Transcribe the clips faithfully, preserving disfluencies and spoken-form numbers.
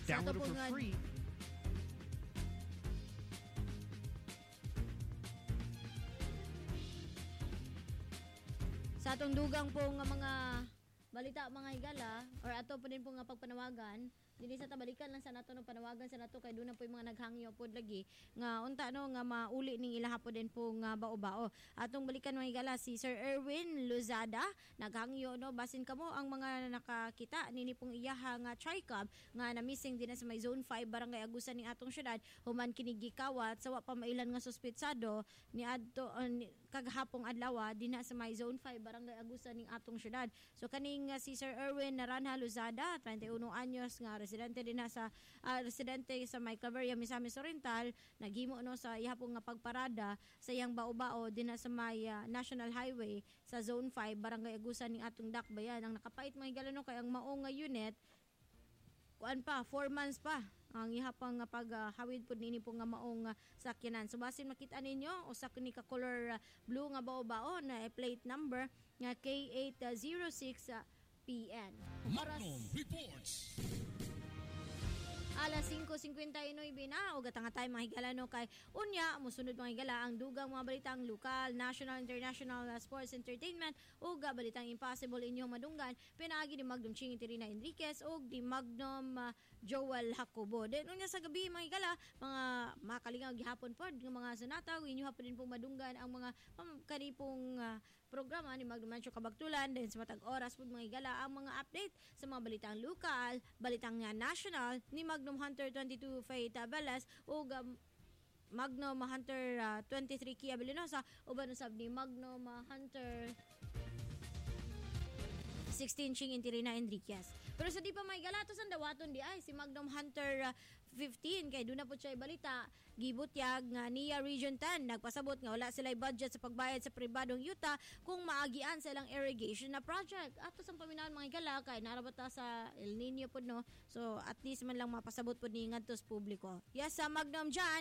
Download it for free. Sa atong dugang po nga mga balita mga higala or ato pa din po nga pagpanawagan dinhi sa tabalikan lang sa nato no panawagan sa nato kay doon na po yung mga naghangyo pod lagi nga unta no nga mauli ning ilaha po din po nga bao-bao. Atong balikan mga higala si Sir Erwin Lozada naghangyo no basin kamo ang mga nakakita nini pong iyaha nga tricab nga na missing din sa may zone five barangay Agusan ning atong syudad human kini gikawat sa wa pa mailan nga suspetsado ni adto uh, kagahapong adlaw dinha sa may zone five barangay Agusan ning atong syudad. So kaning uh, si Sir Erwin Naranha Lozada thirty-one anyos nga residente din na sa uh, residente sa may Claveria, Misamis Oriental naghimo no sa ihapon nga pagparada sa iyang bao-bao din na sa may uh, National Highway sa zone five barangay Agusan ning atong Dakbayan. Ang nakapait mga higala no kay ang mao nga unit kuan pa four months pa ang ihapang nga paghawid uh, pud nini po nga maong uh, sakyanan. So basin makita ninyo usa kini ka color uh, blue nga bao-bao na uh, plate number nga K eight oh six uh, P N. Magnum Reports. Alas five fifty-nine na o gatanga tayo mga higala no kay unya musunod mga higala ang dugang mga balitang lokal, national, international uh, sports entertainment o balitang impossible inyong madunggan pinaagi ni Magnum Ching Terina Enriquez o di Magnum uh, Joel Jacobo. Den unya sa gabi mga higala mga makalingaw gihapon pod ng mga sanataw inyo hapon din pong madunggan ang mga um, kanipong uh, programa ni Magnum Mancho Kabagtulan din sa matag oras pod mga higala ang mga update sa mga balitang lokal, balitang uh, national ni Magnum Magnum Hunter twenty-two Faye Tabalas o um, Magnum Hunter uh, twenty-three Kia Belinosa o banusab ni Magnum uh, Hunter sixteen Ching Intirina Enriquez. Pero sa di pa may galatos ang dawaton di ay si Magnum Hunter uh, fifteen kay doon na po siya balita gibutyag nga niya Region ten nagpasabot nga wala sila budget sa pagbayad sa pribadong yuta kung maagian sa ilang irrigation na project. Ato sa paminawan mga higala kay narabata sa El Nino po no. So at least man lang mapasabot po ni ngadto sa publiko. Yes, sa Magnum dyan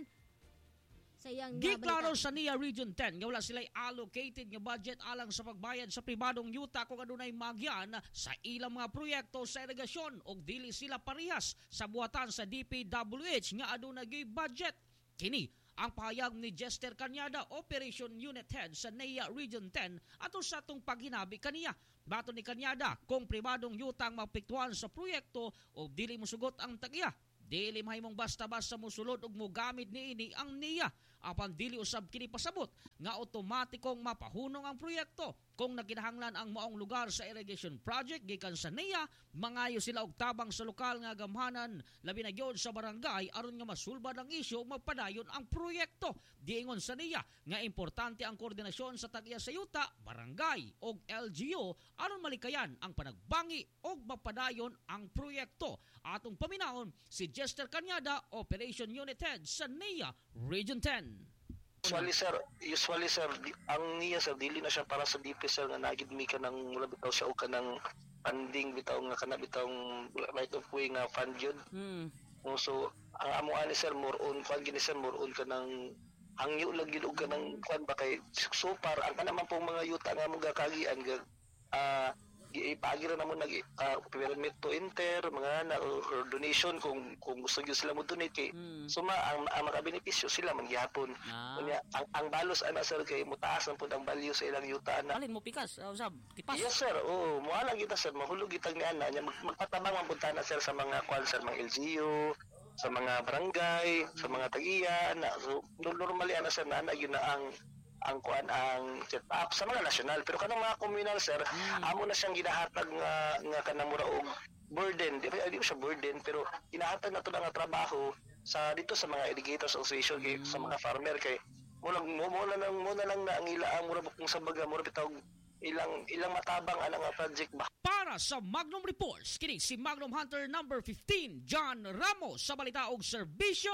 sayang giklaro sa N I A Region ten nga wala sila'y allocated nga budget alang sa pagbayad sa pribadong yuta kung adunay magyan sa ilang mga proyekto sa irigasyon o dili sila parehas sa buhatan sa D P W H nga adunay budget. Kini ang pahayag ni Jester Cañada, Operation Unit Head sa N I A Region ten ato sa atong paghinabi kaniya. Bato ni Cañada kung pribadong yuta ang mapiktuhan sa proyekto o dili mosugot ang tagiya. Dili mahimong basta-basta mosulod og mogamit niini ang N I A apan dili usab kini pasabot nga otomatikong mapahunong ang proyekto kung naginahanglan ang maong lugar sa irrigation project gikan sa N I A mangayo sila og tabang sa lokal nga gamhanan labi na gyud sa barangay aron nga masulbad ang isyu ug magpadayon ang proyekto. Diingon sa N I A nga importante ang koordinasyon sa tag-iya sa yuta, barangay ug L G U aron malikayan ang panagbangi ug mapadayon ang proyekto. Atong paminaon si Jester Cañada, Operation Unit Head sa N I A Region ten. Usually sir, usually sir, ang niya sir, dili na siya para sa D P sir nga nagid mi ka ng mula bitaw siya o ka ng funding bitaw nga kana bitaw right of way nga fund yun. Hmm. So, ang amo ani sir, more on fund gini sir, more on ka ng hangyo lang gid og ka ng fund ba kay so far ang kanaman pong mga yuta nga mga kagian ga ah ipagi ra namon nag uh, permit to enter mga na or, or donation kung kung gusto gyud sila mo donate kay hmm. suma ang, ang makabenepisyo sila mangyapon. Ah. Kunya ang, ang balos ana sir kay mutaas ang pud ang value sa ilang yuta ana. Alin mo pikas uh, usab tipas. Yes sir, oh moala kita sir mahulog kitag ni ana nya magpatabang man pud na sir sa mga kwan sir mga L G U sa mga barangay, sa mga tagiya na so normally ana sir na ana gyud na ang ang kuan ang set up sa mga national pero kanang mga communal sir mm. amo na siyang ginahatag nga nga kanang mura og burden di ba di siya burden pero ginahatag na to nga trabaho sa dito sa mga irrigators association kay mm. sa mga farmer kay mo lang mo, mo na lang mo na lang na ang ila ang mura bukong sa baga mura bitaw ilang ilang matabang ana nga project ba. Para sa Magnum Reports kini si Magnum Hunter number fifteen John Ramos sa balita og serbisyo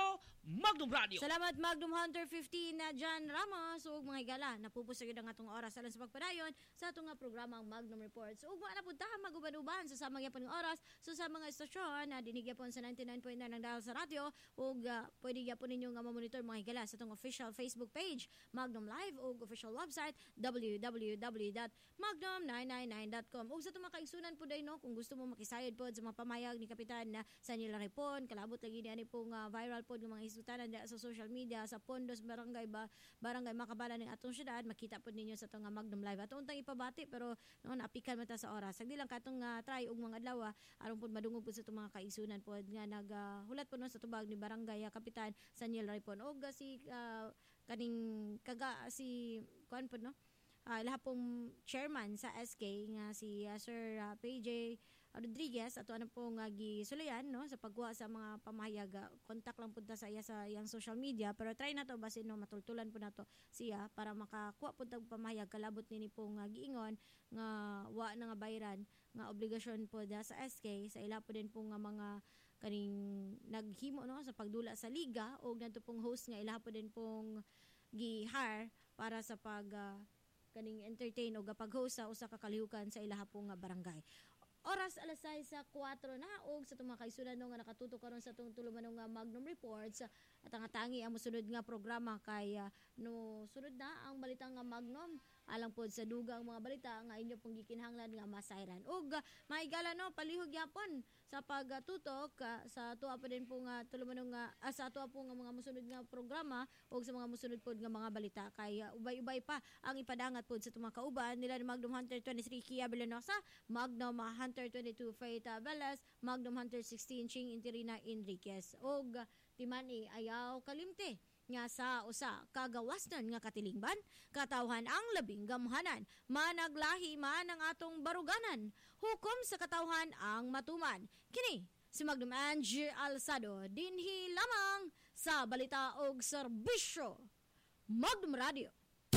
Magnum Radio. Salamat Magnum Hunter fifteen na John Ramos ug mga higala napupos gyud ang atong oras alang sa pagpadayon sa atong nga programang Magnum Reports. Ug wala pud ta maguban-uban sa samang yapon nga oras so sa mga estasyon na dinig gyapon sa ninety-nine point nine ng dahil sa radyo ug uh, pwede gyapon ninyo nga ma-monitor mga higala sa atong official Facebook page Magnum Live ug official website w w w dot magnum nine nine nine dot com. Ug sa itong mga kaigsunan po day no, kung gusto mo makisayod po sa mga pamayag ni Kapitan na sa Nilaripon, kalabot lagi ni pong uh, viral po ng mga isutanan sa social media, sa Pondos, Barangay, ba, Barangay Makabala ng atong syudad, makita po ninyo sa itong uh, Magnum Live. Atong untang ipabati, pero no, naapikan mo ta sa oras. Sagdi lang katong uh, try ug mga adlaw, aron po madungog po sa itong mga kaigsunan po nga naghulat uh, po no, sa tubag ni Barangay uh, Kapitan sa Nilaripon. O uh, si uh, kaning kaga si kuan po no, uh, lahat pong chairman sa S K nga si uh, Sir uh, P J Rodriguez ato ano pong uh, gisulayan no sa pagkuha sa mga pamahayag. Kontak lang punta sa iya sa iyang social media pero try na to basin no matultulan po nato siya para makakuha po tag pamahayag kalabot nini pong uh, giingon nga wa na nga bayran nga obligasyon po da sa S K sa ila po din pong uh, mga kaning naghimo no sa pagdula sa liga o nanto pong host nga ila po din pong gi-hire para sa pag uh, kaning entertain o gapag-host sa usa ka kalihukan sa ilaha pong uh, barangay. Oras alas sais sa kwatro na og sa itong mga kaisulan no, nga nakatutok karon sa itong tulumanon nga Magnum Reports at ang tangi ang musunod nga programa kay uh, no sunod na ang balita nga Magnum alang pod sa dugang mga balita nga inyo pong gikinahanglan nga masayran og uh, maigala no palihog yapon sa pagtutok uh, sa tuwa pa din po nga tulumanon nga uh, sa tuwa po nga mga musunod nga programa og sa mga musunod pod nga mga balita kay uh, ubay-ubay pa ang ipadangat pod sa itong mga kauban nila ni Magnum Hunter twenty-three Kia Villarnosa, Magnum uh, Hunter twenty-two Faith Velas, Magnum Hunter sixteen Ching Interina Enriquez og uh, Timani ayaw kalimte nga sa usa kagawasnan nga katilingban katawhan ang labing gamhanan managlahi man ang atong baruganan hukom sa katawhan ang matuman kini si Magnum Angie Alsado dinhi lamang sa balita og serbisyo Magnum Radio.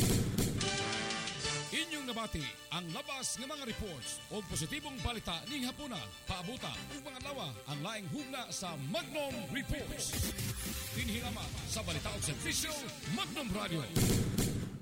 Inyong nabati ang labas ng mga reports o positibong balita ning hapuna paabuta ug mga lawa ang laing hugna sa Magnum Reports. Dinhi lamang sa balita og serbisyo Magnum Radio.